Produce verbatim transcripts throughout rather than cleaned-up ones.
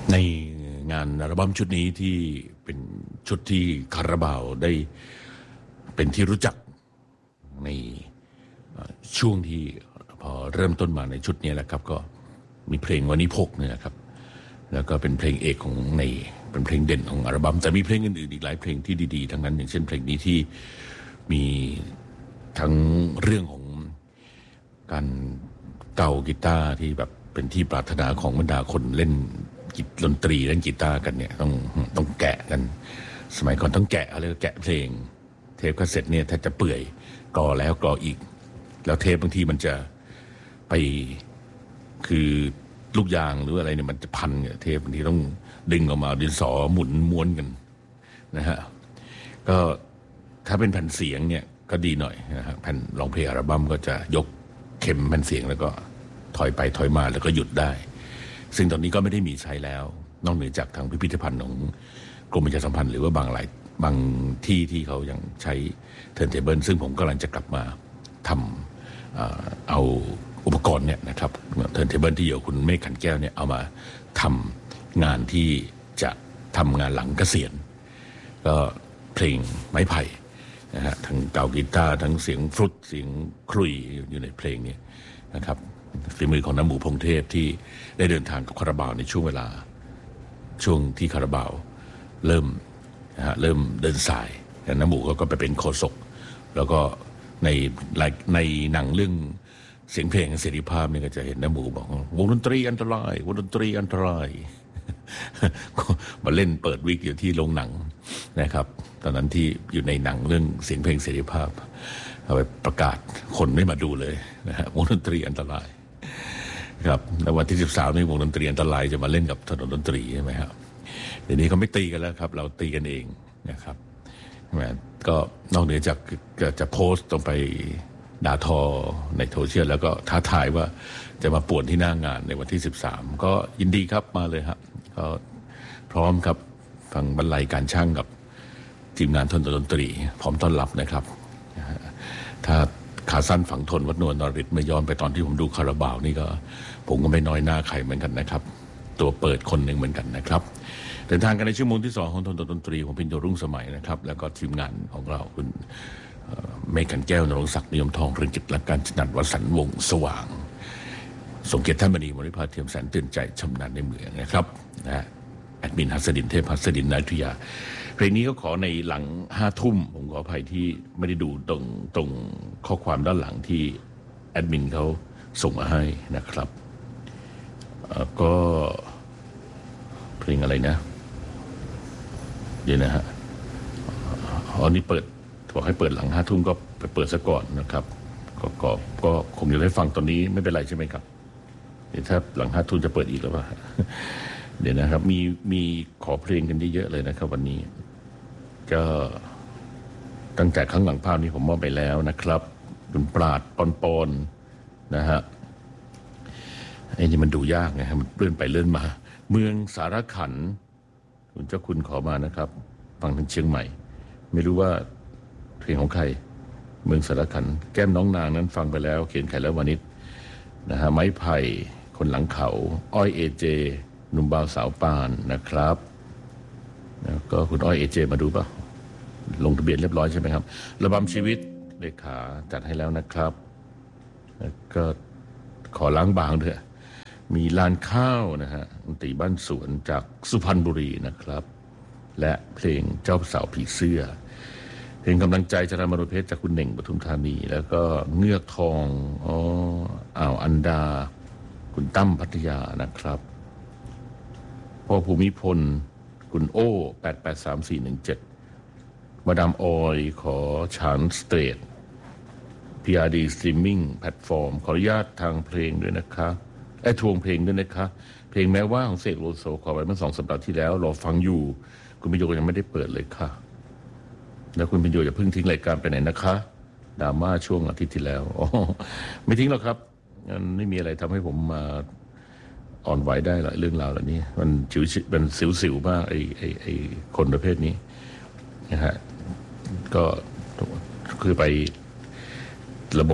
ในงานอัลบั้มชุดนี้ที่เป็นชุดที่คาราบาวได้เป็นที่รู้จักในช่วงที่พอเริ่มต้นมาในชุดนี้แหละครับก็มีเพลงวันนี้พกเนี่ยครับแล้วก็เป็นเพลงเอกของในเป็นเพลงเด่นของอัลบั้มแต่มีเพลงอื่นๆอีกหลายเพลงที่ดีๆทั้งนั้นอย่างเช่นเพลงนี้ที่มีทั้งเรื่องของการเก่ากีตาร์ที่แบบเป็นที่ปรารถนาของบรรดาคนเล่นกีตาร์ดนตรีเล่นกีตาร์กันเนี่ยต้องต้องแกะกันสมัยก่อนต้องแกะอะไรแกะเพลงเทปคาสเซ็ตเนี่ยถ้าจะเปื่อยกรอแล้วกรออีกแล้วเทปบางทีมันจะไปคือลูกยางหรืออะไรเนี่ยมันจะพันเนี่ยเทปบางทีต้องดึงออกมาดินสอหมุนม้วนกันนะฮะก็ถ้าเป็นแผ่นเสียงเนี่ยก็ดีหน่อยนะฮะแผ่นร้องเพลงอัลบั้มก็จะยกเข็มแผ่นเสียงแล้วก็ถอยไปถอยมาแล้วก็หยุดได้ซึ่งตอนนี้ก็ไม่ได้มีใช้แล้วนอกเหนือจากทางพิพิธภัณฑ์ของกรมประชาสัมพันธ์หรือว่าบางหลายบางที่ที่เขายังใช้เทิร์นเทเบิลซึ่งผมกำลังจะกลับมาทำเอาอุปกรณ์เนี่ยนะครับเทิร์นเทเบิลที่อยู่คุณเมฆขันแก้วเนี่ยเอามาทำงานที่จะทำงานหลังเกษียณก็เพลงไม้ไผ่นะฮะทั้งเก่ากีตาร์ทั้งเสียงฟลุตเสียงครุยอยู่ในเพลงนี้นะครับฝีมือของน้ำหมูพงเทพที่ได้เดินทางกับคาราบาวในช่วงเวลาช่วงที่คาราบาวเริ่มนะฮะเริ่มเดินสายน้ำหมูก็ไปเป็นโฆษกแล้วก็ในในหนังเรื่องเสียงเพลงเสรีภาพเนี่ยก็จะเห็นน้ำหมูบอกวงดนตรีอันตรายวงดนตรีอันตรายมาเล่นเปิดวิกอยู่ที่โรงหนังนะครับตอนนั้นที่อยู่ในหนังเรื่องเสียงเพลงเสรีภาพเอาไปประกาศคนไม่มาดูเลยนะฮะวงดนตรีอันตรายครับแล้ววันที่สิบสามนี่วงดนตรีอันตรายจะมาเล่นกับถนนดนตรีใช่ไหมครับเดี๋ยวนี้เขาไม่ตีกันแล้วครับเราตีกันเองนะครับก็นอกเหนือจากจะโพสต์ลงไปด่าทอในโซเชียลแล้วก็ท้าทายว่าจะมาป่วนที่หน้างานในวันที่สิบสามก็ยินดีครับมาเลยครับก็พร้อมครับทางบรรลัยการช่างกับทีมงานทนดนตรีพร้อมต้อนรับนะครับถ้าขาสั้นฝังทนวัดนวลนริศไม่ย้อนไปตอนที่ผมดูคาราบาวนี่ก็ผมก็ไม่น้อยหน้าใครเหมือนกันนะครับตัวเปิดคนหนึ่งเหมือนกันนะครับเดินทางกันในชั่วโมงที่สองของทนดนตรีของพินโยรุ่งสมัยนะครับแล้วก็ทีมงานของเราคุณเมฆขันแก้วนรงศักดิ์นิยมทองเรืองกิจและการจนัดวสันต์วงศ์สว่างสมเกียรติท่านมณีมริภาเทียมแสนตื่นใจชำนาญในเมืองนะครับนะแอดมินหัสดินเทพหัสดินนาทุยาเพลงนี้ก็ขอในหลังห้าทุ่มผมขออภัยที่ไม่ได้ดูตรงตรงข้อความด้านหลังที่แอดมินเขาส่งมาให้นะครับก็เพลงอะไรนะเดี๋ยวนะฮะอ๋อนี่เปิดบอกให้เปิดหลังห้าทุ่มก็ไปเปิดซะก่อนนะครับก็ก็ก็คงจะได้ฟังตอนนี้ไม่เป็นไรใช่ไหมครับเดี๋ยวถ้าหลังห้าทุ่มจะเปิดอีกหรือเปล่าเดี๋ยวนะครับมีมีขอเพลงกันเยอะๆเลยนะครับวันนี้ก็ตั้งแต่ข้างหลังภาพนี้ผมมอบไปแล้วนะครับคุณปราดปอนปอนนะฮะไอ้นี่มันดูยากไงมันเลื่อนไปเลื่อนมาเมืองสารขันคุณเจ้าคุณขอมานะครับฟังทางเชียงใหม่ไม่รู้ว่าเพลงของใครเมืองสารขันแก้มน้องนางนั้นฟังไปแล้วเขียนไขแล้ววานิชนะฮะไม้ไผ่คนหลังเขาอ้อยเอเจหนุ่มบ่าวสาวปานนะครับแล้วก็คุณอ้อยเอเจมาดูป่ะลงทะเบียนเรียบร้อยใช่ไหมครับระบำชีวิตเลขาจัดให้แล้วนะครับแล้วก็ขอล้างบางด้วยมีลานข้าวนะฮะดนตรีบ้านสวนจากสุพรรณบุรีนะครับและเพลงเจ้าสาวผีเสื้อเพลงกำลังใจจารามรุเพชรจากคุณเน่งปทุมธานีแล้วก็เงือกทองอ๋ออ่าวอันดาคุณตั้มพัทยานะครับพ่อภูมิพลคุณโอ้แปดแปดสามสี่หนึ่งเจ็ดมาดามออยขอชานสเตรท พี อาร์ ดี Streaming Platform ขออนุญาตทางเพลงด้วยนะคะไอ้ทวงเพลงด้วยนะคะเพลงแม้ว่าของเสกโลโซขอไว้เมื่อสองสัปดาห์ที่แล้วรอฟังอยู่คุณพิโยยังไม่ได้เปิดเลยค่ะแล้วคุณพิโยอย่าเพิ่งทิ้งรายการไปไหนนะคะดราม่าช่วงอาทิตย์ที่แล้วอ๋อไม่ทิ้งหรอกครับมันไม่มีอะไรทำให้ผมมาอ่อนไหวได้หรอกเรื่องราวเหล่านี้มันจิ๋วมันสิวๆมากไอ้ไอ้ไอ้คนประเภทนี้นะฮะก็คือไประบบ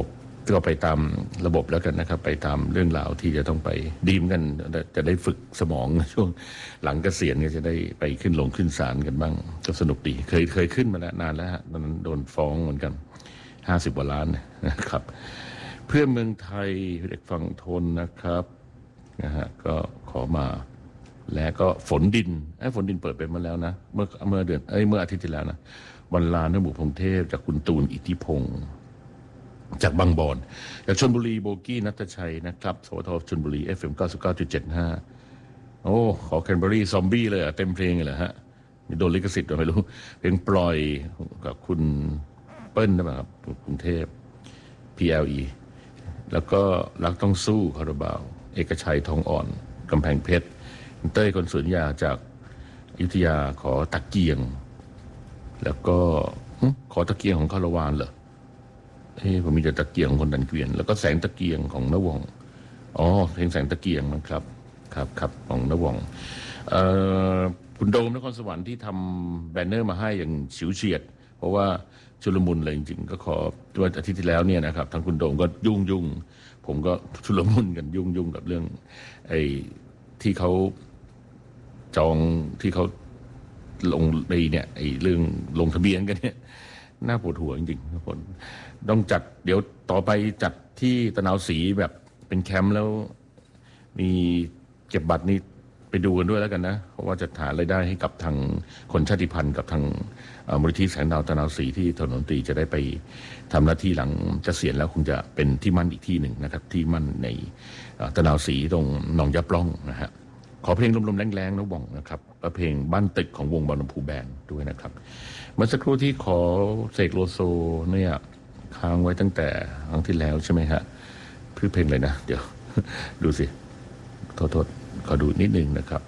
ก็ไปตามระบบแล้วกันนะครับไปตามเรื่องราวที่จะต้องไปดีมกันจะได้ฝึกสมองช่วงหลังเกษียณก็จะได้ไปขึ้นลงขึ้นศาลกันบ้างก็สนุกดีเคยเคยขึ้นมาแล้วนานแล้วฮะตอนนั้นโดนฟ้องเหมือนกันห้าสิบกว่าล้านนะครับเพื่อนเมืองไทยเด็กฝั่งทนนะครับนะฮะก็ขอมาและก็ฝนดินไอ้ฝนดินเปิดไปมาแล้วนะเมื่อเมื่อเดือนเอ้ยเมื่ออาทิตย์ที่แล้วนะวันลานนบุพงเทพจากคุณตูนอิทธิพงศ์จากบางบอนจากชลบุรีโบกี้นัทชัยนะครับสวทชลบุรี เอฟ เอ็ม เก้าสิบเก้าจุดเจ็ดห้า โอ้ขอแคนเบอรี่ซอมบี้เลยอะเต็มเพลงเลยฮะมีโดนลิขสิทธิ์หรือไม่รู้เพลงปล่อยกับคุณเปิ้ลนะครับกรุงเทพ พี แอล อี แล้วก็รักต้องสู้คาราบาวเอกชัยทองอ่อนกำแพงเพชรเต้ยคนสวนยาจากอยุธยาขอตะเกียงแล้วก็ขอตะเกียงของคาราวานเหรอเฮ้ผมมีแต่ตะเกียงของคนดันเกวียนแล้วก็แสงตะเกียงของนวงอ๋อเพลงแสงตะเกียงนะครับครับครับของนวงเอ่อคุณโดมนครสวรรค์ที่ทำแบนเนอร์มาให้อย่างฉิวเฉียดเพราะว่าชุลมุนเลยจริงๆก็ขอตัวอาทิตย์ที่แล้วเนี่ยนะครับทางคุณโดมก็ยุ่งยุ่งผมก็ชุลมุนกันยุ่งยุ่งกับเรื่องไอ้ที่เขาจองที่เขาลงในเนี่ยไอ้เรื่องลงทะเบียนกันเนี่ยน่าปวดหัวจริงๆทุกคนต้องจัดเดี๋ยวต่อไปจัดที่ตะนาวศรีแบบเป็นแคมป์แล้วมีเก็บบัตรนี่ไปดูกันด้วยแล้วกันนะเพราะว่าจะหารายได้ให้กับทางคนชาติพันธุ์กับทางมูลนิธิแสงดาวตะนาวศรีที่ถนนตรีจะได้ไปทำหน้าที่หลังเกษียณแล้วคงจะเป็นที่มั่นอีกที่หนึ่งนะครับที่มั่นในตะนาวศรีตรงหนองยะปล้องนะฮะขอเพลงลมๆแรงๆนะว่องนะครับและเพลงบ้านตึกของวงบอลลำพูแบนด์ด้วยนะครับเมื่อสักครู่ที่ขอเสกโลโซเนี่ยค้างไว้ตั้งแต่ครั้งที่แล้วใช่ไหมฮะชื่อเพลงเลยนะเดี๋ยวดูสิโทษๆขอดูนิดนึงนะครับ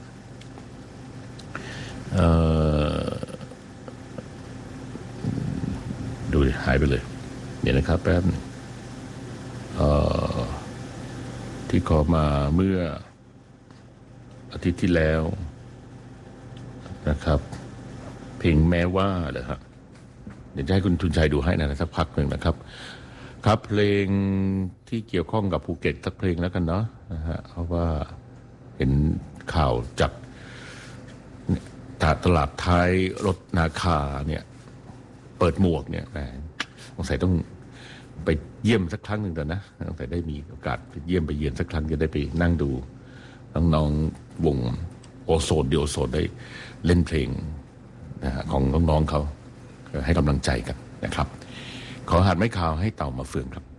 ดูหายไปเลยเดี๋ยวนะครับแป๊บที่ขอมาเมื่ออาทิตย์ที่แล้วนะครับเพลงแม้ว่าเหรอฮะเดี๋ยวจะให้คุณทุนชัยดูให้นะสักพักหนึ่งนะครับครับเพลงที่เกี่ยวข้องกับภูเก็ตสักเพลงแล้วกันเนาะนะฮะเพราะว่าเห็นข่าวจากตลาดท้ายรถนาคาเนี่ยเปิดหมวกเนี่ยแหมสงสัยต้องไปเยี่ยมสักครั้งหนึ่งเถอะนะสงสัยได้มีโอกาสไปเยี่ยมไปเยือนสักครั้งจะได้ไปนั่งดูน้องๆวงโอโซนเดียวโซนได้เล่นเพลงนะฮะของน้องๆเขาให้กำลังใจกันนะครับขอหัดไม้ขาวให้เต่ามาเฟืองครับ